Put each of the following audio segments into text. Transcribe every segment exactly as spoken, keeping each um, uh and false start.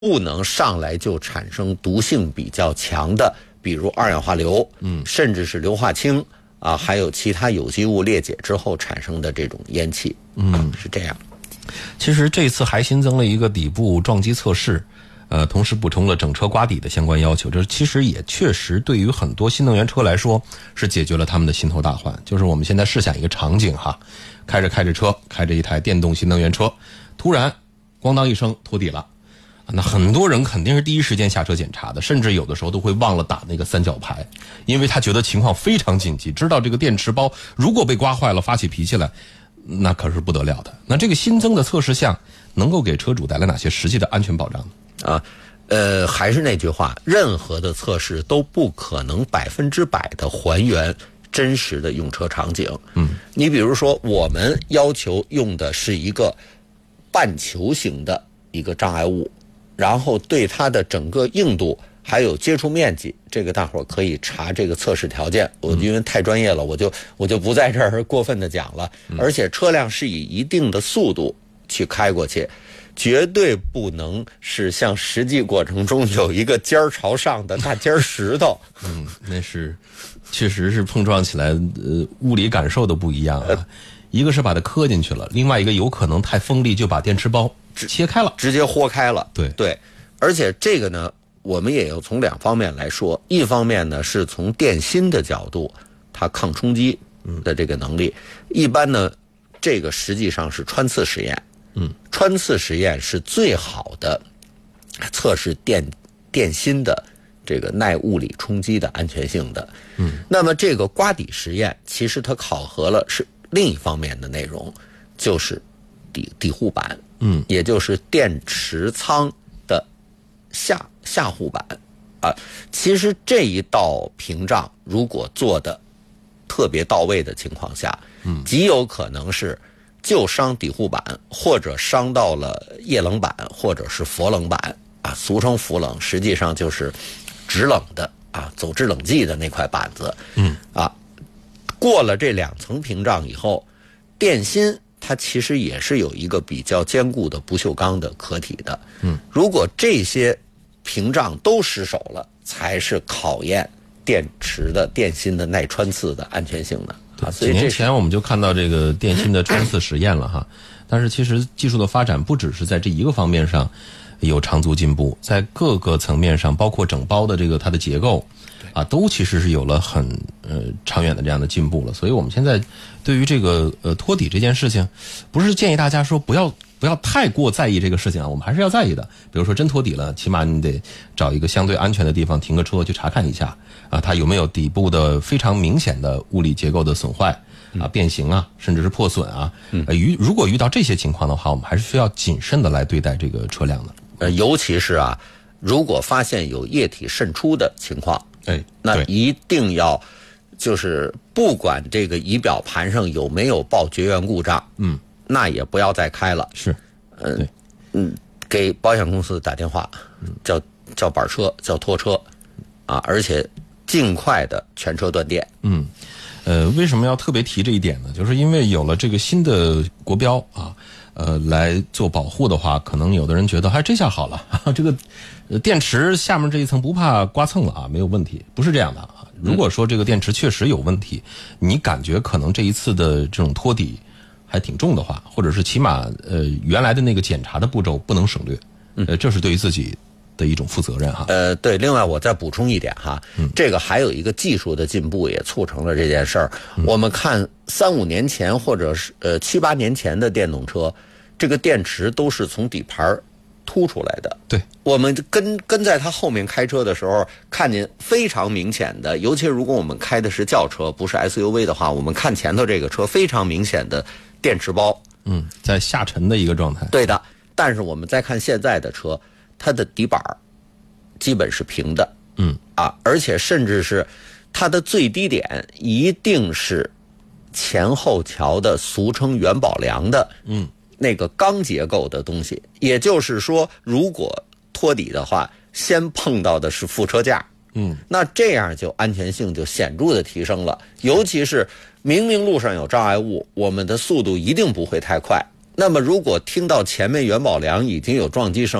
不能上来就产生毒性比较强的，比如二氧化硫，嗯，甚至是硫化氢啊，还有其他有机物裂解之后产生的这种烟气，嗯，是这样。 其实这次还新增了一个底部撞击测试，呃，同时补充了整车刮底的相关要求。这其实也确实对于很多新能源车来说是解决了他们的心头大患。就是我们现在试想一个场景哈，开着开着车，开着一台电动新能源车，突然咣当一声脱底了。那很多人肯定是第一时间下车检查的，甚至有的时候都会忘了打那个三角牌，因为他觉得情况非常紧急，知道这个电池包如果被刮坏了发起脾气来，那可是不得了的。那这个新增的测试项能够给车主带来哪些实际的安全保障呢？ 啊，呃，还是那句话，任何的测试都不可能百分之百的还原真实的用车场景。嗯，你比如说，我们要求用的是一个半球形的一个障碍物。然后对它的整个硬度还有接触面积，这个大伙儿可以查这个测试条件。我因为太专业了，我就我就不在这儿过分的讲了。而且车辆是以一定的速度去开过去，绝对不能是像实际过程中有一个尖儿朝上的大尖石头。 嗯，那是确实是碰撞起来，呃，物理感受都不一样啊。呃、一个是把它磕进去了，另外一个有可能太锋利就把电池包切开了， 直接豁开了。 对对，而且这个呢，我们也要从两方面来说。一方面呢，是从电芯的角度，它抗冲击的这个能力。一般呢，这个实际上是穿刺实验。嗯，穿刺实验是最好的测试电电芯的这个耐物理冲击的安全性的。嗯，那么这个刮底实验，其实它考核了是另一方面的内容，就是底底护板。嗯，也就是电池仓的下下护板啊。其实这一道屏障如果做的特别到位的情况下，嗯，极有可能是就伤底护板，或者伤到了液冷板，或者是氟冷板啊，俗称氟冷，实际上就是制冷的啊，走制冷剂的那块板子。嗯，啊，过了这两层屏障以后，电芯它其实也是有一个比较坚固的不锈钢的壳体的。嗯，如果这些屏障都失守了，才是考验电池的电芯的耐穿刺的安全性的。啊，所以几年前我们就看到这个电芯的穿刺实验了哈。但是其实技术的发展不只是在这一个方面上有长足进步，在各个层面上，包括整包的这个它的结构啊，都其实是有了很呃长远的这样的进步了。所以我们现在对于这个呃托底这件事情，不是建议大家说不要不要太过在意这个事情啊，我们还是要在意的。比如说真托底了，起码你得找一个相对安全的地方停个车去查看一下啊，它有没有底部的非常明显的物理结构的损坏啊、变形啊，甚至是破损啊。呃，遇如果遇到这些情况的话，我们还是需要谨慎的来对待这个车辆的。 呃，尤其是啊，如果发现有液体渗出的情况， 哎， 那一定要就是不管这个仪表盘上有没有报绝缘故障，嗯，那也不要再开了。 是， 嗯、呃、嗯，给保险公司打电话，叫叫板车，叫拖车，啊，而且尽快的全车断电。 嗯，呃，为什么要特别提这一点呢？就是因为有了这个新的国标啊。呃，来做保护的话，可能有的人觉得，哎，这下好了，哈哈这个、呃、电池下面这一层不怕刮蹭了啊，没有问题，不是这样的啊。如果说这个电池确实有问题，你感觉可能这一次的这种托底还挺重的话，或者是起码呃原来的那个检查的步骤不能省略，呃，这是对于自己的一种负责任哈。 呃，对，另外我再补充一点哈，嗯、这个还有一个技术的进步也促成了这件事儿。嗯、我们看三五年前或者是呃七八年前的电动车，这个电池都是从底盘凸出来的。 对， 我们跟跟在它后面开车的时候，看见非常明显的，尤其如果我们开的是轿车，不是 S U V 的话，我们看前头这个车非常明显的电池包， 嗯，在下沉的一个状态。 对的，但是我们再看现在的车，它的底板基本是平的，嗯啊，而且甚至是它的最低点一定是前后桥的俗称元宝梁的，嗯，那个钢结构的东西。也就是说，如果托底的话，先碰到的是副车架，嗯，那这样就安全性就显著的提升了。尤其是明明路上有障碍物，我们的速度一定不会太快。那么如果听到前面元宝梁已经有撞击声了，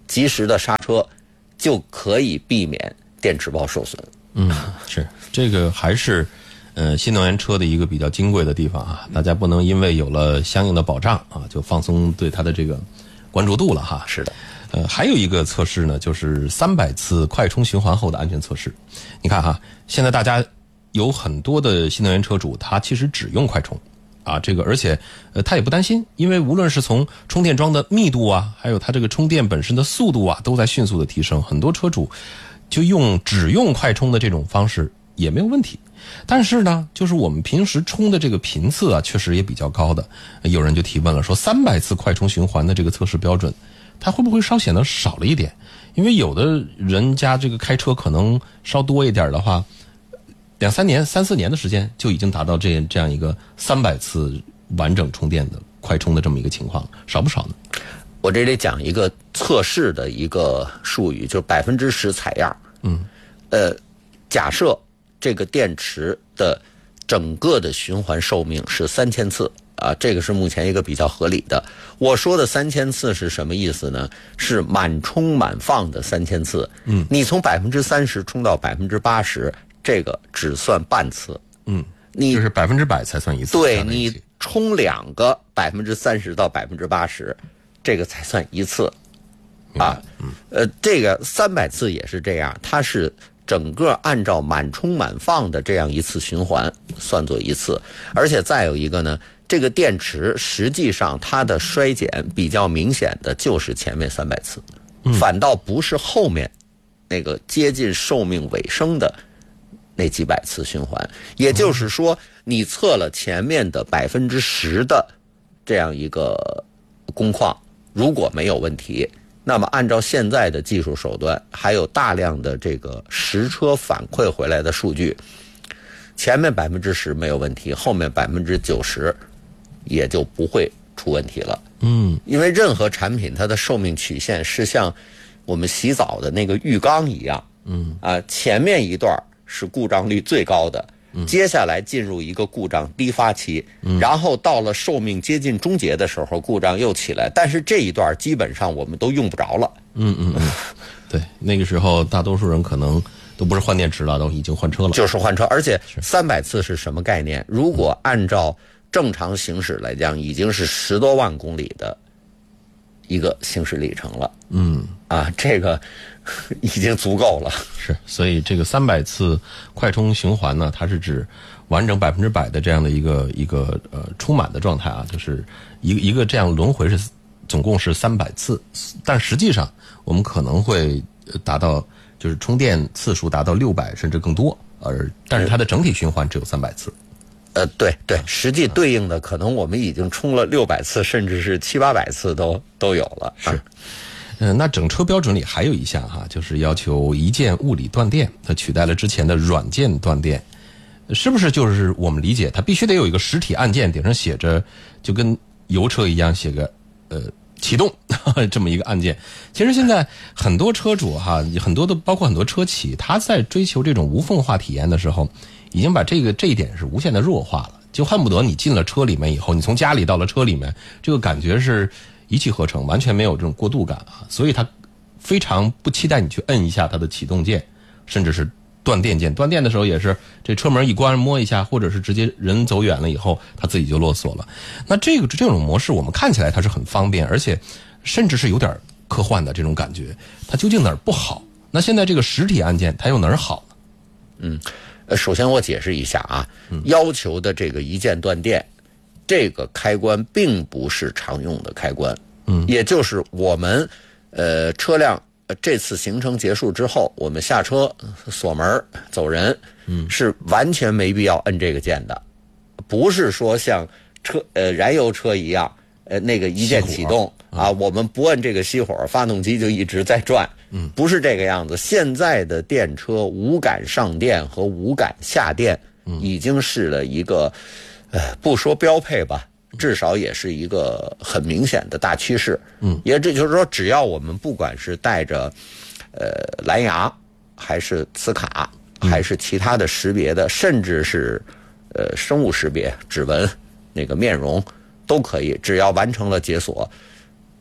及时的刹车，就可以避免电池包受损。 嗯，是这个还是呃新能源车的一个比较金贵的地方啊，大家不能因为有了相应的保障啊，就放松对它的这个关注度了哈。 是的。 呃，还有一个测试呢，就是三百次快充循环后的安全测试。你看哈，现在大家有很多的新能源车主，他其实只用快充啊，这个而且呃他也不担心，因为无论是从充电桩的密度啊，还有它这个充电本身的速度啊，都在迅速的提升。很多车主就用只用快充的这种方式也没有问题。但是呢，就是我们平时充的这个频次啊，确实也比较高的。有人就提问了，说三百次快充循环的这个测试标准，它会不会稍显得少了一点？因为有的人家这个开车可能稍多一点的话，两三年、三四年的时间就已经达到这这样一个三百次完整充电的快充的这么一个情况，少不少呢？ 我这里讲一个测试的一个术语，就是百分之十采样。 嗯， 呃，假设这个电池的整个的循环寿命是三千次。啊，这个是目前一个比较合理的。我说的三千次是什么意思呢？是满充满放的三千次。 嗯， 你从百分之三十充到百分之八十，这个只算半次。 嗯， 你就是百分之百才算一次。 对，你充两个百分之三十到百分之八十，这个才算一次。啊， 嗯， 呃，这个三百次也是这样，它是整个按照满充满放的这样一次循环算作一次，而且再有一个呢。这个电池实际上它的衰减比较明显的就是前面三百次，反倒不是后面那个接近寿命尾声的那几百次循环。也就是说，你测了前面的百分之十的这样一个工况，如果没有问题，那么按照现在的技术手段，还有大量的这个实车反馈回来的数据，前面百分之十没有问题，后面百分之九十。也就不会出问题了。 嗯， 因为任何产品它的寿命曲线是像我们洗澡的那个浴缸一样。 嗯， 啊，前面一段是故障率最高的，嗯、接下来进入一个故障低发期，嗯、然后到了寿命接近终结的时候，故障又起来。但是这一段基本上我们都用不着了。 嗯嗯嗯，对，那个时候大多数人可能都不是换电池了，都已经换车了。 就是换车，而且三百次是什么概念？如果按照正常行驶来讲，已经是十多万公里的一个行驶里程了。 嗯， 啊，这个已经足够了。 是，所以这个三百次快充循环呢，它是指完整百分之百的这样的一个一个呃充满的状态啊，就是一个一个这样轮回是总共是三百次，但实际上我们可能会达到就是充电次数达到六百甚至更多，而但是它的整体循环只有三百次。 呃，对对，实际对应的可能我们已经充了六百次，甚至是七八百次都都有了。 是，嗯、呃，那整车标准里还有一项哈，就是要求一键物理断电，它取代了之前的软件断电，是不是就是我们理解它必须得有一个实体按键，顶上写着，就跟油车一样写个呃启动这么一个按键？其实现在很多车主哈，很多的包括很多车企，他在追求这种无缝化体验的时候。已经把这个这一点是无限的弱化了，就恨不得你进了车里面以后，你从家里到了车里面，这个感觉是一气呵成，完全没有这种过渡感啊。所以他非常不期待你去摁一下它的启动键，甚至是断电键。断电的时候也是这车门一关摸一下，或者是直接人走远了以后，它自己就落锁了。那这个这种模式我们看起来它是很方便，而且甚至是有点科幻的这种感觉。它究竟哪儿不好？那现在这个实体按键它又哪儿好呢？ 嗯。呃，首先我解释一下啊，要求的这个一键断电，这个开关并不是常用的开关，嗯，也就是我们呃车辆呃这次行程结束之后，我们下车锁门走人，嗯，是完全没必要摁这个键的，不是说像车呃燃油车一样，呃那个一键启动啊，我们不摁这个熄火，发动机就一直在转。嗯，不是这个样子。现在的电车无感上电和无感下电，已经是了一个，呃，不说标配吧，至少也是一个很明显的大趋势。嗯，也这就是说，只要我们不管是带着，呃，蓝牙，还是磁卡，还是其他的识别的，甚至是，呃，生物识别、指纹、那个面容，都可以，只要完成了解锁。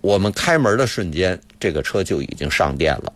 我们开门的瞬间，这个车就已经上电了。